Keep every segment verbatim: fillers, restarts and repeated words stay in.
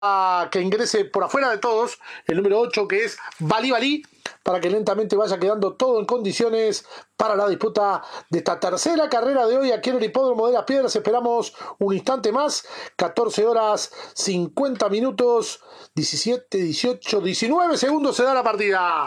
a que ingrese por afuera de todos el número ocho, que es Balí Balí, para que lentamente vaya quedando todo en condiciones para la disputa de esta tercera carrera de hoy aquí en el Hipódromo de las Piedras. Esperamos un instante más, catorce horas cincuenta minutos, diecisiete, dieciocho, diecinueve segundos se da la partida.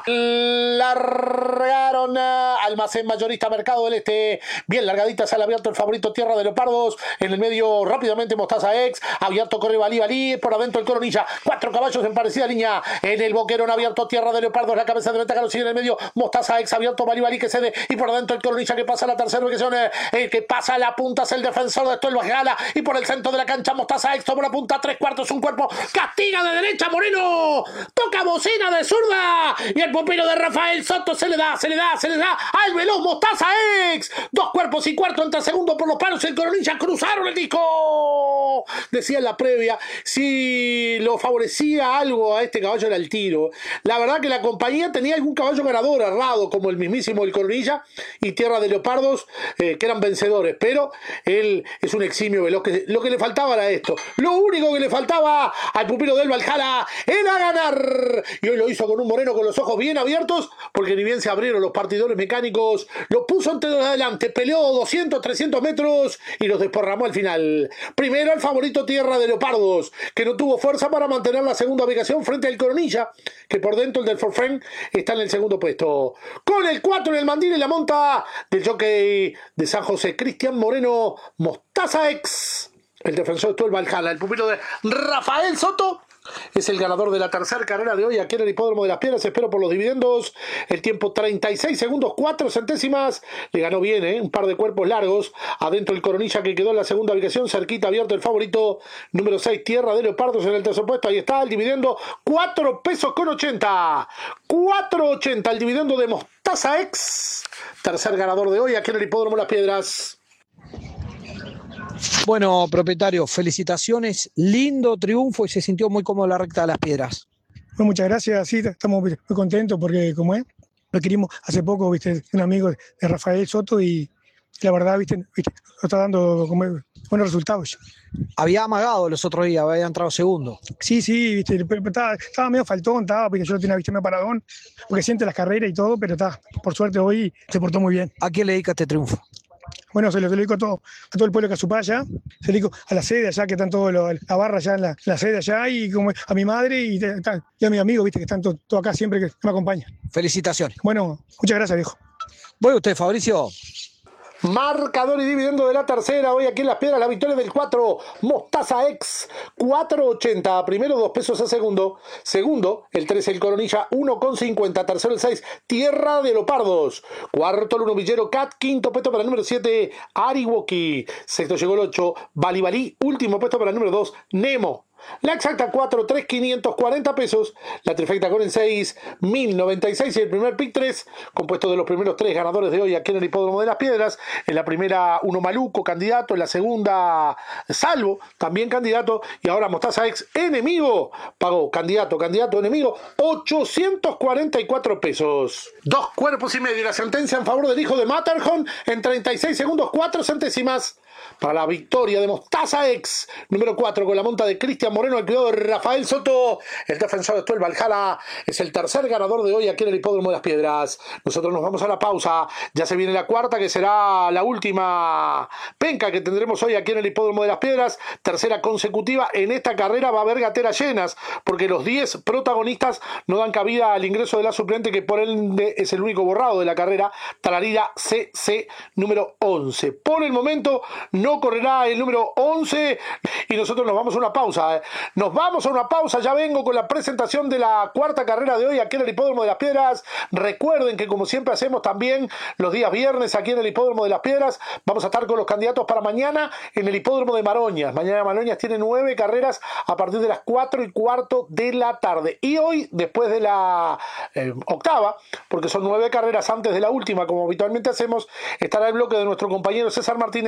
Largaron Almacén Mayorista Mercado del Este, bien largadita, sale abierto el favorito Tierra de Leopardos, en el medio rápidamente Mostaza X, abierto corre Balí Balí, por adentro el Coronilla, cuatro caballos en parecida línea, en el boquerón abierto Tierra de Leopardos, la cabeza de ventaja lo sigue en el medio, Mostaza X abierto, Balí Balí que cede, y por adentro el Coronilla que pasa a la tercera ubicación, el que pasa a la punta es el defensor de esto, el Bajala, y por el centro de la cancha Mostaza X toma la punta, tres cuartos, un cuerpo, castiga de derecha Moreno, toca bocina de zurda, y el pupilo de Rafael Soto se le da, se le da, se le da al veloz Mostaza X, dos cuerpos y cuarto, entra segundo por los palos, el Coronilla cruzaron el disco, decía en la previa, si lo favorecía algo a este caballo era el tiro, la verdad que la compañía tenía algún caballo ganador errado, como el mismísimo el Coronilla y Tierra de Leopardos, eh, que eran vencedores, pero él es un eximio veloz, que lo que le faltaba era esto, lo único que le faltaba al pupilo del Valhalla era ganar, y hoy lo hizo con un Moreno con los ojos bien abiertos, porque ni bien se abrieron los partidores mecánicos, lo puso ante adelante, peleó doscientos, trescientos metros y los desporramó al final. Primero el favorito Tierra de Leopardos, que no tuvo fuerza para mantener la segunda ubicación frente al Coronilla, que por dentro el del Forfén está en el segundo puesto. Con el cuatro en el mandil y la monta del jockey de San José, Cristian Moreno, Mostaza X, el defensor de todo el Valhalla, el pupilo de Rafael Soto. Es el ganador de la tercera carrera de hoy aquí en el Hipódromo de las Piedras. Espero por los dividendos. El tiempo treinta y seis segundos, cuatro centésimas. Le ganó bien, ¿eh? Un par de cuerpos largos. Adentro el Coronilla que quedó en la segunda ubicación. Cerquita abierto el favorito número seis, Tierra de Leopardos en el tercer puesto. Ahí está el dividendo. cuatro pesos con ochenta. cuatro ochenta el dividendo de Mostaza X. Tercer ganador de hoy aquí en el Hipódromo de las Piedras. Bueno, propietario, felicitaciones, lindo triunfo y se sintió muy cómodo la recta de las Piedras. Bueno, muchas gracias, sí, estamos muy contentos porque como es, lo adquirimos hace poco, viste, un amigo de Rafael Soto y la verdad, viste, viste lo está dando como buenos resultados. Había amagado los otros días, había entrado segundo. Sí, sí, viste, pero estaba, estaba medio faltón, estaba, porque yo lo tenía, viste, medio paradón, porque siente las carreras y todo, pero está, por suerte hoy se portó muy bien. ¿A quién le dedica este triunfo? Bueno, se lo, se lo dedico a todo, a todo el pueblo de Casupaya, se lo dedico a la sede allá, que están todos los, la barra allá en la, la sede allá, y como a mi madre y, y a mis amigos, viste, que están todos todo acá siempre que me acompañan. Felicitaciones. Bueno, muchas gracias, viejo. Voy usted, Fabricio. Marcador y dividendo de la tercera, hoy aquí en Las Piedras, la victoria del cuatro, Mostaza X, cuatro ochenta, primero dos pesos a segundo, segundo, el tres el Coronilla, uno con cincuenta, tercero el seis, Tierra de Leopardos, cuarto el uno Villero Cat, quinto puesto para el número siete, Ariwoki, sexto llegó el ocho, Balí Balí, último puesto para el número dos, Nemo. La exacta cuatro, tres, quinientos cuarenta pesos. La trifecta con el seis, mil noventa y seis. Y el primer pick tres, compuesto de los primeros tres ganadores de hoy aquí en el Hipódromo de las Piedras. En la primera, Uno Maluco, candidato. En la segunda, Salvo, también candidato. Y ahora Mostaza X, enemigo. Pagó candidato, candidato, enemigo, ochocientos cuarenta y cuatro pesos. Dos cuerpos y medio. Y la sentencia en favor del hijo de Matterhorn en treinta y seis segundos, cuatro centésimas. Para la victoria de Mostaza X, número cuatro, con la monta de Cristian Moreno, el criador de Rafael Soto, el defensor de todo el Valhalla, es el tercer ganador de hoy aquí en el Hipódromo de las Piedras. Nosotros nos vamos a la pausa, ya se viene la cuarta, que será la última penca que tendremos hoy aquí en el Hipódromo de las Piedras, tercera consecutiva. En esta carrera va a haber gateras llenas, porque los diez protagonistas no dan cabida al ingreso de la suplente, que por ende es el único borrado de la carrera, Talarida C C número once. Por el momento no correrá el número once y nosotros nos vamos a una pausa. ¿eh? Nos vamos a una pausa, ya vengo con la presentación de la cuarta carrera de hoy aquí en el Hipódromo de las Piedras. Recuerden que como siempre hacemos también los días viernes aquí en el Hipódromo de las Piedras, vamos a estar con los candidatos para mañana en el Hipódromo de Maroñas. Mañana Maroñas tiene nueve carreras a partir de las cuatro y cuarto de la tarde. Y hoy, después de la eh, octava, porque son nueve carreras antes de la última, como habitualmente hacemos, estará el bloque de nuestro compañero César Martínez con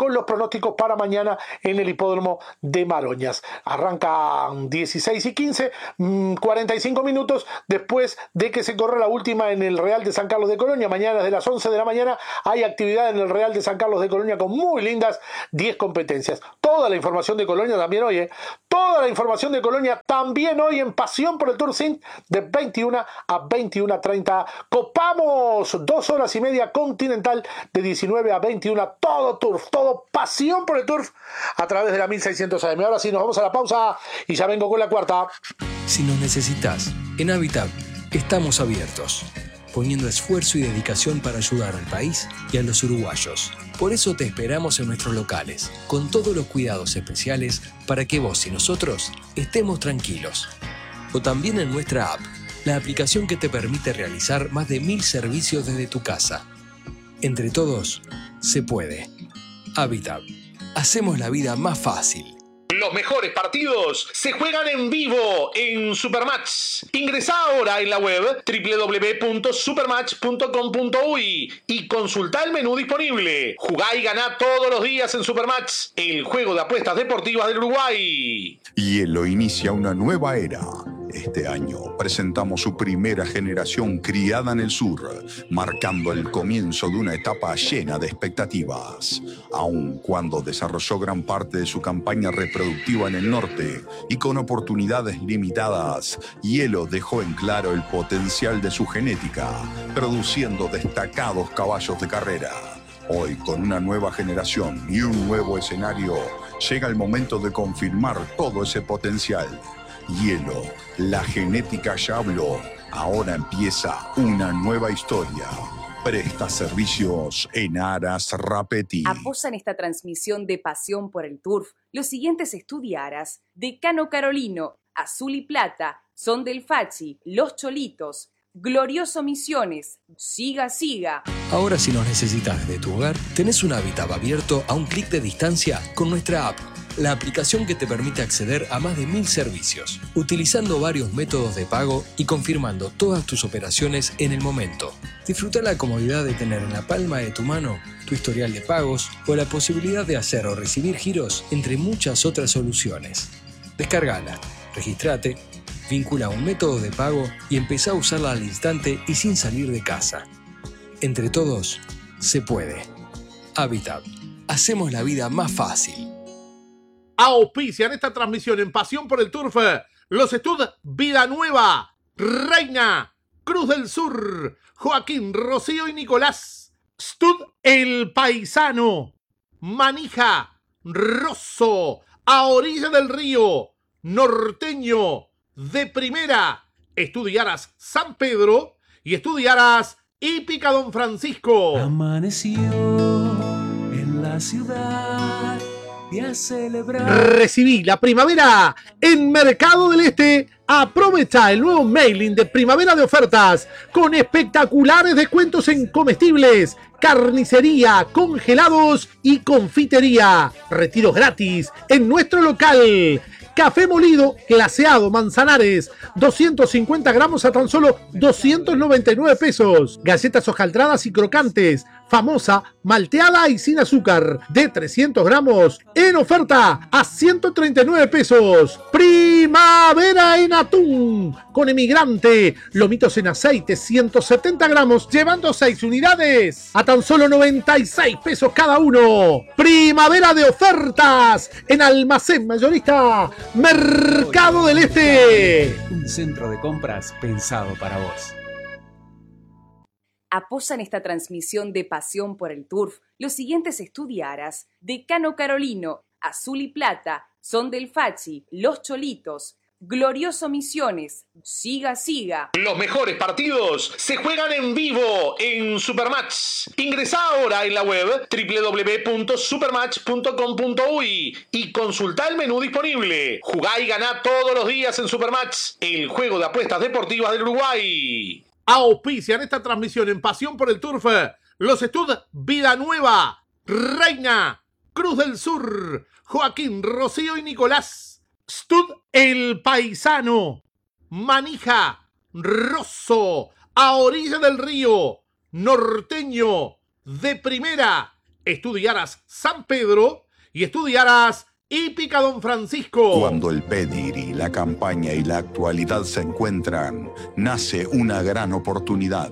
con los pronósticos para mañana en el hipódromo de Maroñas. Arrancan dieciséis y quince, cuarenta y cinco minutos después de que se corre la última en el Real de San Carlos de Colonia. Mañana desde las once de la mañana hay actividad en el Real de San Carlos de Colonia con muy lindas diez competencias. Toda la información de Colonia también hoy, ¿eh? Toda la información de Colonia también hoy en Pasión por el Turf Sync de veintiuna a veintiuna treinta. Copamos dos horas y media continental de diecinueve a veintiuna. Todo Turf, todo Pasión por el Turf a través de la mil seiscientos A M. Ahora sí, nos vamos a la pausa y ya vengo con la cuarta. Si nos necesitas, en Habitat estamos abiertos, poniendo esfuerzo y dedicación para ayudar al país y a los uruguayos. Por eso te esperamos en nuestros locales, con todos los cuidados especiales para que vos y nosotros estemos tranquilos. O también en nuestra app, la aplicación que te permite realizar más de mil servicios desde tu casa. Entre todos, se puede. Habitat. Hacemos la vida más fácil. Los mejores partidos se juegan en vivo en Supermatch. Ingresá ahora en la web doble u doble u doble u punto supermatch punto com punto uy y consultá el menú disponible. Jugá y ganá todos los días en Supermatch, el juego de apuestas deportivas del Uruguay. Hielo inicia una nueva era. Este año presentamos su primera generación criada en el sur, marcando el comienzo de una etapa llena de expectativas. Aun cuando desarrolló gran parte de su campaña reproductiva en el norte y con oportunidades limitadas, Hielo dejó en claro el potencial de su genética, produciendo destacados caballos de carrera. Hoy, con una nueva generación y un nuevo escenario, llega el momento de confirmar todo ese potencial. Hielo, la genética ya habló. Ahora empieza una nueva historia. Presta servicios en Aras Rapetti. Apoyan esta transmisión de Pasión por el Turf los siguientes estudiaras: Decano Carolino, Azul y Plata, Son del Fachi, Los Cholitos, Glorioso Misiones, Siga Siga. Ahora, si nos necesitas desde tu hogar, tenés un Habitat abierto a un clic de distancia con nuestra app, la aplicación que te permite acceder a más de mil servicios, utilizando varios métodos de pago y confirmando todas tus operaciones en el momento. Disfruta la comodidad de tener en la palma de tu mano tu historial de pagos o la posibilidad de hacer o recibir giros, entre muchas otras soluciones. Descárgala, registrate, vincula un método de pago y empezá a usarla al instante y sin salir de casa. Entre todos, se puede. Habitat. Hacemos la vida más fácil. Auspician esta transmisión en Pasión por el Turf los Stud Vida Nueva, Reina, Cruz del Sur, Joaquín, Rocío y Nicolás, Stud El Paisano, Manija, Rosso, A Orilla del Río, Norteño, De Primera, Estudiaras San Pedro y Estudiaras Hípica Don Francisco. Amaneció en la ciudad y a celebrar. Recibí la primavera en Mercado del Este. Aprovecha el nuevo mailing de primavera de ofertas con espectaculares descuentos en comestibles, carnicería, congelados y confitería. Retiros gratis en nuestro local. Café molido, glaseado, Manzanares, doscientos cincuenta gramos a tan solo doscientos noventa y nueve pesos. Galletas hojaldradas y crocantes, famosa, malteada y sin azúcar, de trescientos gramos, en oferta a ciento treinta y nueve pesos. Primavera en atún, con emigrante, lomitos en aceite, ciento setenta gramos, llevando seis unidades, a tan solo noventa y seis pesos cada uno. Primavera de ofertas, en Almacén Mayorista Mercado del Este. Un centro de compras pensado para vos. Apoyan esta transmisión de Pasión por el Turf los siguientes estudiaras: Decano Carolino, Azul y Plata, Son del Fachi, Los Cholitos, Glorioso Misiones, Siga Siga. Los mejores partidos se juegan en vivo en Supermatch. Ingresá ahora en la web doble u doble u doble u punto supermatch punto com punto uy y consultá el menú disponible. Jugá y ganá todos los días en Supermatch, el juego de apuestas deportivas del Uruguay. Auspician esta transmisión en Pasión por el Turf los Stud Vida Nueva, Reina, Cruz del Sur, Joaquín, Rocío y Nicolás, Stud El Paisano, Manija, Rosso, A Orilla del Río, Norteño, De Primera, Estudiaras San Pedro y estudiaras Hípica Don Francisco. Cuando el pedigrí, la campaña y la actualidad se encuentran, nace una gran oportunidad.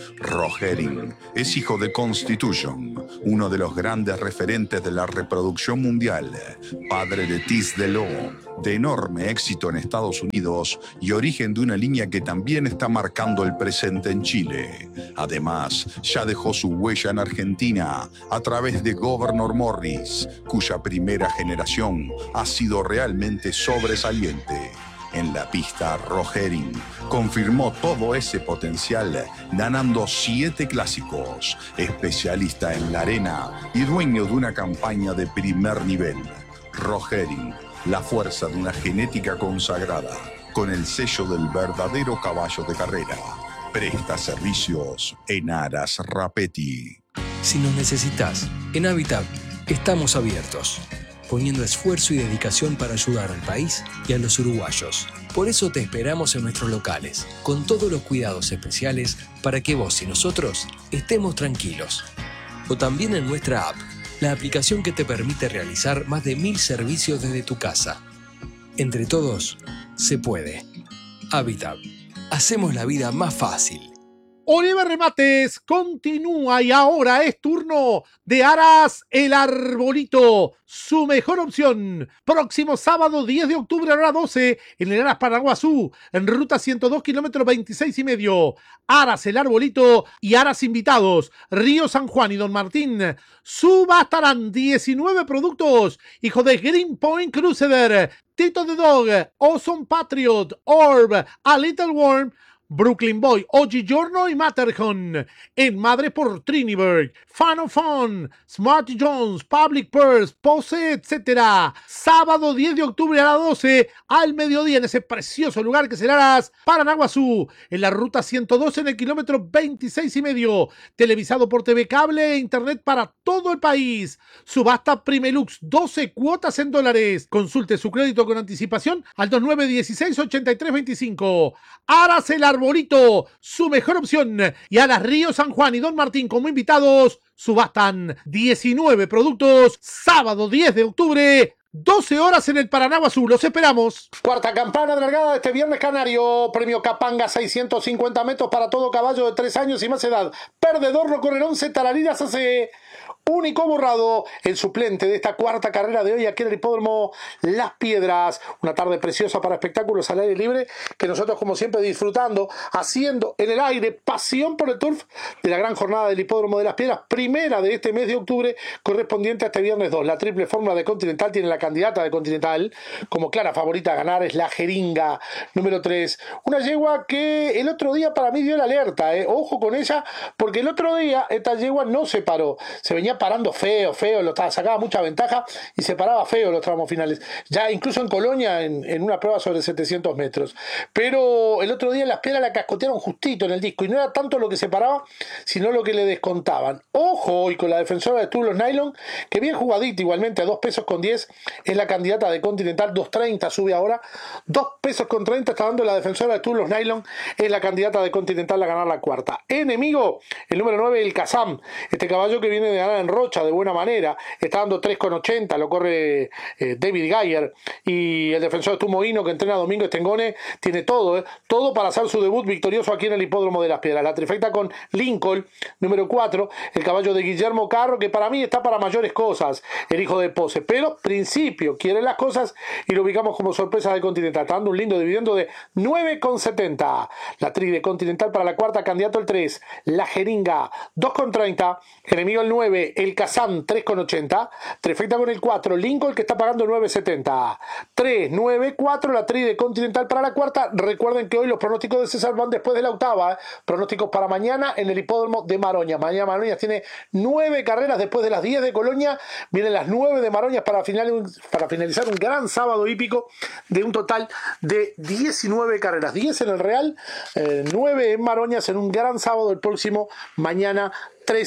Rogering es hijo de Constitution, uno de los grandes referentes de la reproducción mundial, padre de Tis de Lo, de enorme éxito en Estados Unidos y origen de una línea que también está marcando el presente en Chile. Además, ya dejó su huella en Argentina a través de Governor Morris, cuya primera generación ha sido realmente sobresaliente. En la pista, Rogering confirmó todo ese potencial, ganando siete clásicos, especialista en la arena y dueño de una campaña de primer nivel. Rogering, la fuerza de una genética consagrada, con el sello del verdadero caballo de carrera. Presta servicios en Aras Rapetti. Si nos necesitas, en Habitat estamos abiertos, poniendo esfuerzo y dedicación para ayudar al país y a los uruguayos. Por eso te esperamos en nuestros locales, con todos los cuidados especiales para que vos y nosotros estemos tranquilos. O también en nuestra app, la aplicación que te permite realizar más de mil servicios desde tu casa. Entre todos, se puede. Habitat. Hacemos la vida más fácil. Oliver Remates continúa y ahora es turno de Aras El Arbolito, su mejor opción. Próximo sábado diez de octubre a la hora doce en el Aras Paraguazú, en ruta ciento dos kilómetros veintiséis y medio. Aras El Arbolito y Aras Invitados, Río San Juan y Don Martín. Subastarán diecinueve productos, hijo de Green Point Crusader, Tito the Dog, Awesome Patriot, Orb, A Little Worm, Brooklyn Boy, Oggigiorno y Matterhorn. En Madre por Triniberg, Fan of Fun, Smart Jones, Public Purse, Pose, etcétera. Sábado diez de octubre a las doce, al mediodía, en ese precioso lugar que será Aras Paranaguazú, en la ruta ciento doce en el kilómetro veintiséis y medio. Televisado por T V Cable e Internet para todo el país. Subasta Primelux, doce cuotas en dólares. Consulte su crédito con anticipación al dos nueve uno seis, ocho tres dos cinco. Aras El Arbolito, su mejor opción. Y Aras Río San Juan y Don Martín como invitados subastan diecinueve productos. Sábado diez de octubre, doce horas en el Paranaguazú. Los esperamos. Cuarta campana de largada de este viernes canario. Premio Capanga, seiscientos cincuenta metros para todo caballo de tres años y más edad. Perdedor lo corren once Talarinas hace único borrado, el suplente de esta cuarta carrera de hoy aquí en el hipódromo Las Piedras. Una tarde preciosa para espectáculos al aire libre que nosotros como siempre disfrutando, haciendo en el aire pasión por el turf de la gran jornada del hipódromo de Las Piedras, primera de este mes de octubre, correspondiente a este viernes dos. La triple fórmula de Continental tiene la candidata de Continental como clara favorita a ganar, es la Jeringa número tres. Una yegua que el otro día para mí dio la alerta, eh. Ojo con ella, porque el otro día esta yegua no se paró, se venía parando feo, feo, lo estaba, sacaba mucha ventaja y se paraba feo los tramos finales, ya incluso en Colonia en, en una prueba sobre setecientos metros, pero el otro día en Las Piedras la cascotearon justito en el disco y no era tanto lo que se paraba sino lo que le descontaban. Ojo hoy con la defensora de Tulos Nylon, que bien jugadita igualmente a dos pesos con diez, es la candidata de Continental, dos treinta sube ahora, dos pesos con treinta está dando la defensora de Tulos Nylon, es la candidata de Continental a ganar la cuarta. Enemigo, el número nueve, el Kazam, este caballo que viene de ganar en Rocha de buena manera, está dando tres con ochenta, lo corre eh, David Geyer, y el defensor Tumoino que entrena a Domingo Estengone, tiene todo, eh, todo para hacer su debut victorioso aquí en el hipódromo de Las Piedras. La trifecta con Lincoln, número cuatro, el caballo de Guillermo Carro, que para mí está para mayores cosas, el hijo de Pose, pero principio quiere las cosas y lo ubicamos como sorpresa de Continental, está dando un lindo dividendo de nueve con setenta. La tri de Continental para la cuarta, candidato el tres, la Jeringa, dos con treinta, enemigo el nueve, el Kazán, tres con ochenta, trifecta con el cuatro, Lincoln que está pagando nueve setenta, tres, nueve, cuatro, la tri de Continental para la cuarta. Recuerden que hoy los pronósticos de César van después de la octava, ¿eh? Pronósticos para mañana en el hipódromo de Maroña. Mañana Maroñas tiene nueve carreras después de las diez de Colonia, vienen las nueve de Maroñas para, final, para finalizar un gran sábado hípico de un total de diecinueve carreras, diez en el Real, eh, nueve en Maroñas en un gran sábado el próximo mañana tres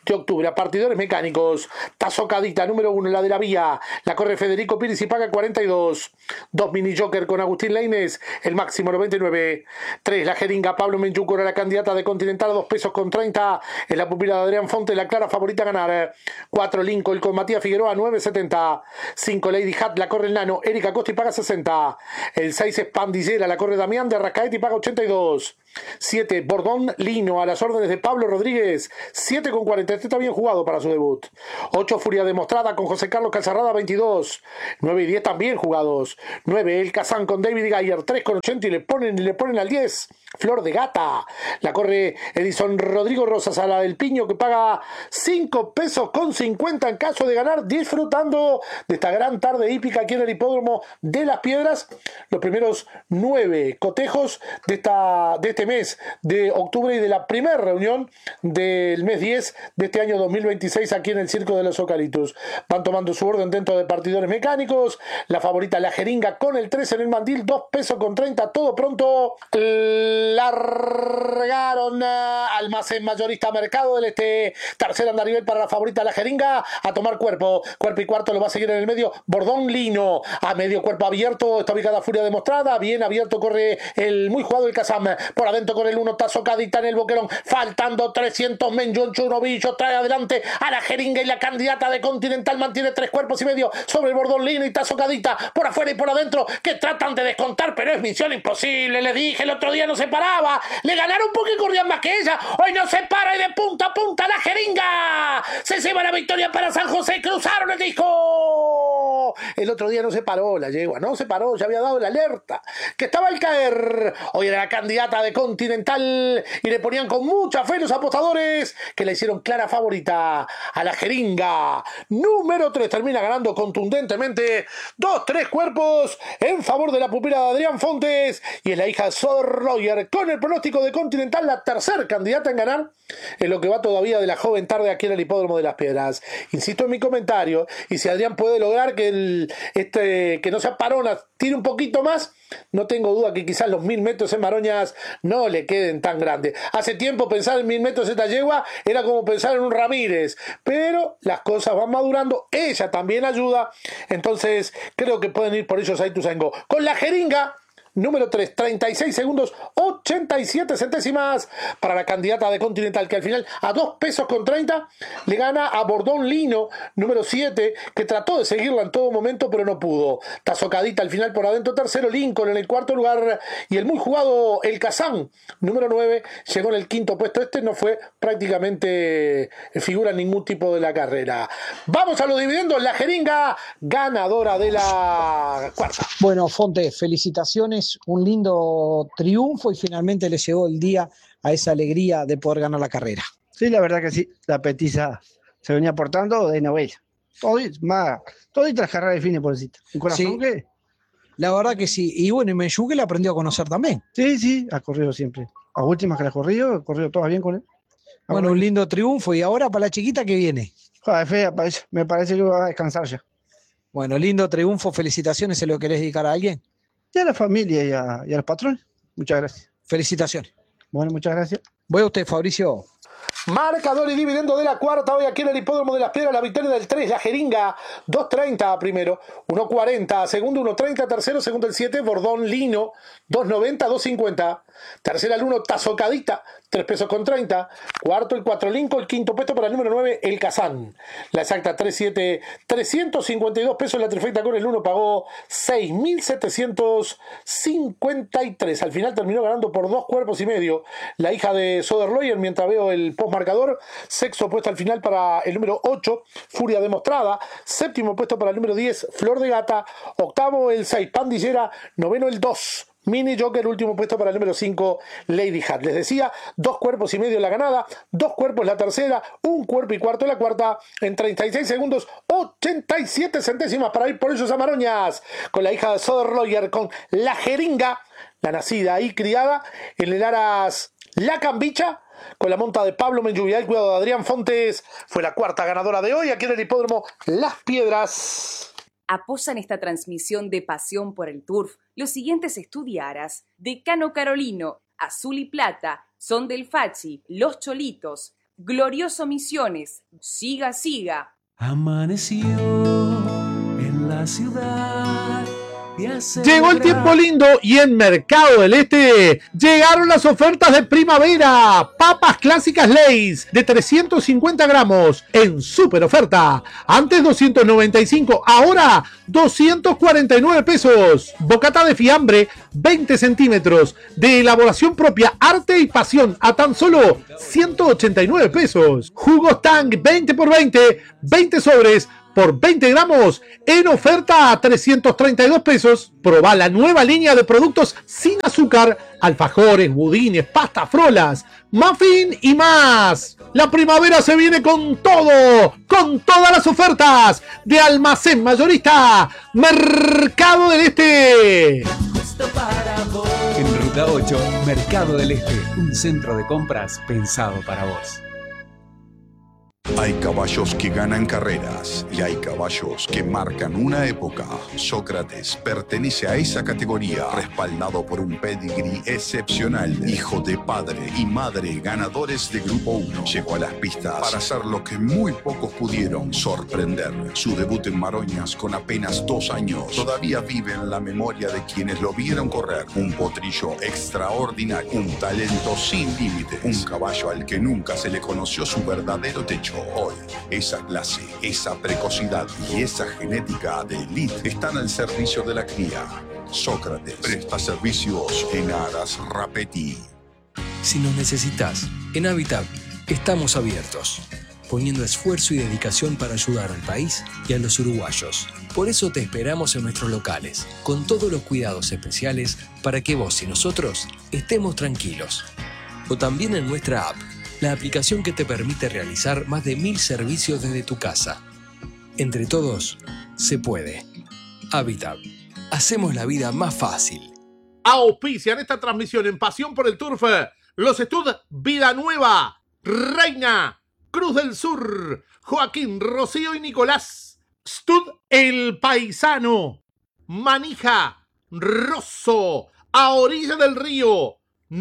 de octubre. A partidores mecánicos, Tazocadita, número uno, la de la vía, la corre Federico Pires y paga cuarenta y dos. Dos mini Joker con Agustín Leines, el máximo noventa y nueve. Tres, la jeringa, Pablo Menchucor, la candidata de Continental, dos pesos con treinta. En la pupila de Adrián Fonte, la clara favorita a ganar. Cuatro, Lincoln con Matías Figueroa, nueve setenta. Cinco, Lady Hat, la corre el Nano, Erika Costa y paga sesenta. El seis es Pandillera, la corre Damián de Arrascaeta y paga ochenta y dos. siete, Bordón Lino, a las órdenes de Pablo Rodríguez, siete con cuarenta. Este está bien jugado para su debut. ocho, Furia Demostrada con José Carlos Calzarrada, veintidós. nueve y diez también jugados. nueve, El Kazán con David Gayer, tres con ochenta y le ponen, le ponen al diez. Flor de Gata, la corre Edison Rodrigo Rosas, a la del Piño, que paga cinco pesos con cincuenta en caso de ganar, disfrutando de esta gran tarde hípica aquí en el Hipódromo de Las Piedras. Los primeros nueve cotejos de, esta, de este mes de octubre y de la primera reunión del mes diez de este año dos mil veintiséis aquí en el Circo de los Eucaliptus. Van tomando su orden dentro de partidores mecánicos. La favorita, la jeringa, con el tres en el mandil, dos pesos con treinta, todo pronto. Largaron almacén mayorista Mercado del Este, tercer andarivel para la favorita, la jeringa, a tomar cuerpo, cuerpo y cuarto lo va a seguir en el medio Bordón Lino, a medio cuerpo abierto, está ubicada Furia Demostrada, bien abierto corre el muy jugado el Kazam, por adentro con el uno Tazocadita en el boquerón, faltando trescientos, Menjón Chunovillo trae adelante a la jeringa y la candidata de Continental mantiene tres cuerpos y medio sobre el Bordón Lino y Tazocadita por afuera y por adentro, que tratan de descontar, pero es misión imposible. Le dije el otro día, no se paraba, le ganaron porque corrían más que ella, hoy no se para y de punta a punta la jeringa se lleva la victoria para San José, cruzaron el disco. El otro día no se paró la yegua, no se paró, ya había dado la alerta que estaba al caer. Hoy era la candidata de Continental y le ponían con mucha fe los apostadores, que le hicieron clara favorita a la jeringa. Número tres termina ganando contundentemente, dos, tres cuerpos en favor de la pupila de Adrián Fontes, y es la hija de Soder Roger, con el pronóstico de Continental, la tercer candidata en ganar en lo que va todavía de la joven tarde aquí en el Hipódromo de Las Piedras. Insisto en mi comentario, y si Adrián puede lograr que el, este que no sea Parona tire un poquito más, no tengo duda que quizás los mil metros en Maroñas no le queden tan grandes. Hace tiempo pensar en mil metros esta yegua era como pensar en un Ramírez, pero las cosas van madurando, ella también ayuda, entonces creo que pueden ir por ellos a Ituzaingó. Con la jeringa número tres, treinta y seis segundos, ochenta y siete centésimas para la candidata de Continental, que al final a dos pesos con treinta le gana a Bordón Lino, número siete, que trató de seguirla en todo momento pero no pudo. Tazocadita al final por adentro, tercero Lincoln en el cuarto lugar, y el muy jugado El Kazán, número nueve, llegó en el quinto puesto. Este no fue prácticamente figura en ningún tipo de la carrera. Vamos a los dividendos, la jeringa ganadora de la cuarta. Bueno, Fonte, felicitaciones, un lindo triunfo y finalmente le llegó el día a esa alegría de poder ganar la carrera. Sí, la verdad que sí, la petiza se venía portando de novela. Todo, más, todo y tras carrera de fines, pobrecita. ¿Un corazón Sí, qué? la verdad que sí. Y bueno, y Menchuque la aprendió a conocer también. Sí, sí, ha corrido siempre. Las últimas que la ha corrido, ha corrido todas bien con él. La Bueno, verdad un que- lindo triunfo. Y ahora para la chiquita que viene. Joder, fea, parece- me parece que va a descansar ya. Bueno, lindo triunfo, felicitaciones. ¿Se lo querés dedicar a alguien? Y a la familia y a, y a los patrones. Muchas gracias. Felicitaciones. Bueno, muchas gracias. Voy a usted, Fabricio. Marcador y dividendo de la cuarta, hoy aquí en el Hipódromo de Las Piedras, la victoria del tres, la jeringa, dos treinta primero, uno cuarenta, segundo uno treinta, tercero, segundo el siete, Bordón Lino, dos noventa, dos cincuenta, tercera el uno, Tazocadita, tres pesos con treinta, cuarto el cuatro, Lincoln, quinto puesto para el número nueve, El Kazán, la exacta tres siete, trescientos cincuenta y dos pesos, la trifecta con el uno pagó seis mil setecientos cincuenta y tres, al final terminó ganando por dos cuerpos y medio, la hija de Soderloyer, mientras veo el postmarcador, sexto puesto al final para el número ocho, Furia Demostrada, séptimo puesto para el número diez, Flor de Gata, octavo el seis, Pandillera, noveno el dos, Mini Joker, último puesto para el número cinco, Lady Hat. Les decía, dos cuerpos y medio la ganada, dos cuerpos la tercera, un cuerpo y cuarto la cuarta, en treinta y seis segundos, ochenta y siete centésimas para ir por ellos a Maroñas, con la hija de Soderloyer, con la jeringa, la nacida y criada, en el Aras La Cambicha, con la monta de Pablo Menlluvia, el cuidado de Adrián Fontes, fue la cuarta ganadora de hoy aquí en el Hipódromo Las Piedras. Apoyan esta transmisión de Pasión por el Turf los siguientes estudiaras: Decano Carolino, Azul y Plata, Son del Fachi, Los Cholitos, Glorioso Misiones, siga, siga. Amaneció en la ciudad. Llegó el tiempo lindo y en Mercado del Este llegaron las ofertas de primavera. Papas clásicas Lay's de trescientos cincuenta gramos en super oferta. Antes doscientos noventa y cinco, ahora doscientos cuarenta y nueve pesos. Bocata de fiambre veinte centímetros de elaboración propia, arte y pasión a tan solo ciento ochenta y nueve pesos. Jugos Tang veinte por veinte, veinte sobres por veinte gramos en oferta a trescientos treinta y dos pesos. Proba la nueva línea de productos sin azúcar, alfajores, budines, pasta, frolas, muffin y más. La primavera se viene con todo, con todas las ofertas de Almacén Mayorista Mercado del Este. En Ruta ocho, Mercado del Este, un centro de compras pensado para vos. Hay caballos que ganan carreras y hay caballos que marcan una época. Sócrates pertenece a esa categoría, respaldado por un pedigrí excepcional. Hijo de padre y madre ganadores de Grupo uno. Llegó a las pistas para hacer lo que muy pocos pudieron, sorprender. Su debut en Maroñas con apenas dos años todavía vive en la memoria de quienes lo vieron correr. Un potrillo extraordinario, un talento sin límites, un caballo al que nunca se le conoció su verdadero techo. Hoy, esa clase, esa precocidad y esa genética de élite están al servicio de la cría. Sócrates presta servicios en Aras Rapetti. Si nos necesitas, en Habitat estamos abiertos, poniendo esfuerzo y dedicación para ayudar al país y a los uruguayos. Por eso te esperamos en nuestros locales, con todos los cuidados especiales para que vos y nosotros estemos tranquilos. O también en nuestra app, la aplicación que te permite realizar más de mil servicios desde tu casa. Entre todos, se puede. Habitat. Hacemos la vida más fácil. Auspician esta transmisión en Pasión por el Turf los Stud Vida Nueva, Reina, Cruz del Sur, Joaquín, Rocío y Nicolás. Stud El Paisano, Manija, Rosso, A Orilla del Río,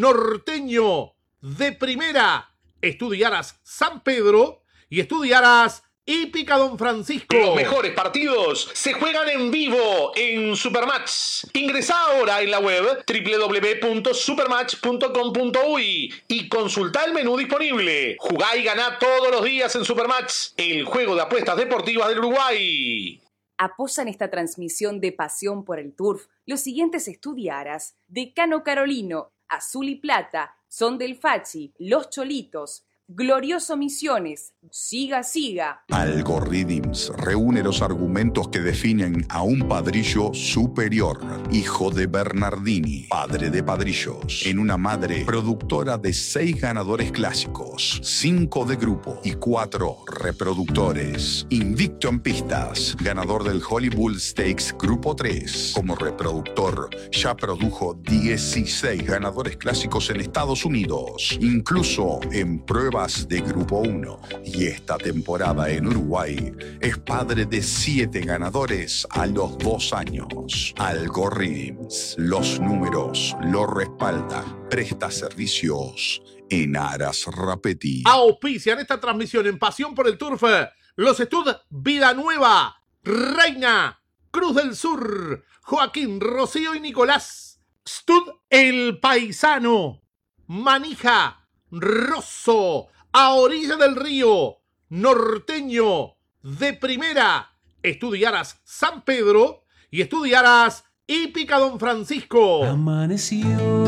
Norteño, De Primera, Estudiaras San Pedro y Estudiaras Hípica Don Francisco. Los mejores partidos se juegan en vivo en Supermatch. Ingresá ahora en la web doble u doble u doble u punto supermatch punto com punto uy y consultá el menú disponible. Jugá y ganá todos los días en Supermatch, el juego de apuestas deportivas del Uruguay. Apoyan esta transmisión de Pasión por el Turf los siguientes estudiaras: Decano Carolino, Azul y Plata, Son del Fachi, Los Cholitos, Glorioso Misiones, siga, siga. Algorithms reúne los argumentos que definen a un padrillo superior, hijo de Bernardini, padre de padrillos, en una madre productora de seis ganadores clásicos, cinco de grupo y cuatro reproductores. Invicto en pistas, ganador del Holy Bull Stakes Grupo tres. Como reproductor, ya produjo dieciséis ganadores clásicos en Estados Unidos, incluso en pruebas de Grupo uno. Y esta temporada en Uruguay es padre de siete ganadores a los dos años. Algorithms, los números lo respaldan. Presta servicios en Aras Rapetti. Auspician esta transmisión en Pasión por el Turf los Stud Vida Nueva, Reina, Cruz del Sur, Joaquín, Rocío y Nicolás. Stud El Paisano, Manija, Rosso, A Orilla del Río, Norteño, De Primera, Estudiaras San Pedro y Estudiaras Hípica Don Francisco. Amaneció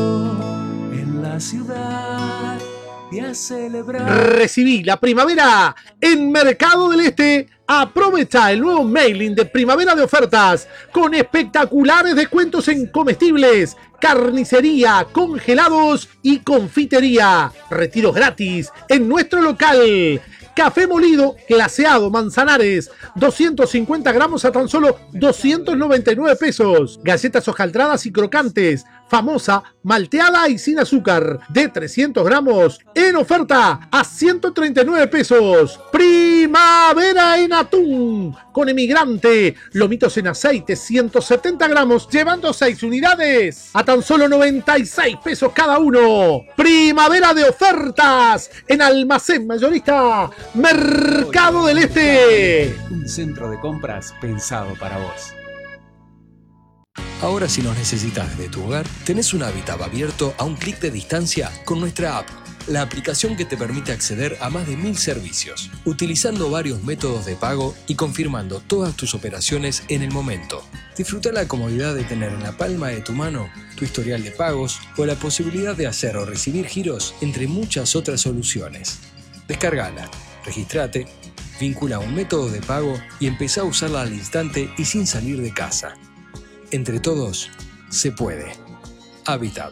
en la ciudad y a celebrar. Recibí la primavera en Mercado del Este. Aprovecha el nuevo mailing de primavera de ofertas con espectaculares descuentos en comestibles, carnicería, congelados y confitería. Retiros gratis en nuestro local. Café molido, glaseado, Manzanares, doscientos cincuenta gramos a tan solo doscientos noventa y nueve pesos. Galletas hojaldradas y crocantes, famosa, malteada y sin azúcar, de trescientos gramos, en oferta a ciento treinta y nueve pesos. Primavera en atún, con emigrante, lomitos en aceite, ciento setenta gramos, llevando seis unidades, a tan solo noventa y seis pesos cada uno. Primavera de ofertas, en Almacén Mayorista, Mercado del Este. Un centro de compras pensado para vos. Ahora, si nos necesitas desde tu hogar, tenés un hábitat abierto a un clic de distancia con nuestra app, la aplicación que te permite acceder a más de mil servicios, utilizando varios métodos de pago y confirmando todas tus operaciones en el momento. Disfruta la comodidad de tener en la palma de tu mano tu historial de pagos o la posibilidad de hacer o recibir giros, entre muchas otras soluciones. Descárgala, registrate, vincula un método de pago y empezá a usarla al instante y sin salir de casa. Entre todos, se puede. Habitat.